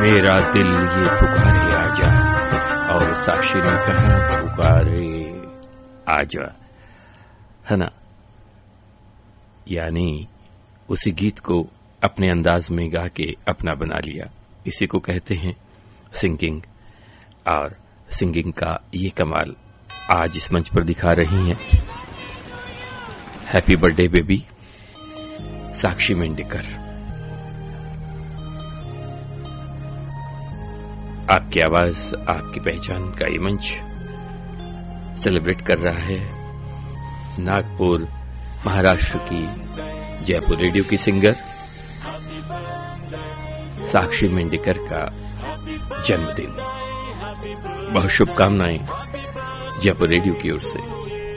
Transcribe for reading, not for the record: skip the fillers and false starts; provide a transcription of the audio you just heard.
मेरा दिल ये पुकारे आजा, और साक्षी ने कहा पुकारे आजा, है ना। यानी उसी गीत को अपने अंदाज में गा के अपना बना लिया। इसी को कहते हैं सिंगिंग। और सिंगिंग का ये कमाल आज इस मंच पर दिखा रही हैं हैप्पी बर्थडे बेबी साक्षी मेंढेकर। आपकी आवाज, आपकी पहचान का ये मंच सेलिब्रेट कर रहा है नागपुर महाराष्ट्र की जयपुर रेडियो की सिंगर साक्षी मेंढेकर का जन्मदिन। बहुत शुभकामनाएं जयपुर रेडियो की ओर से।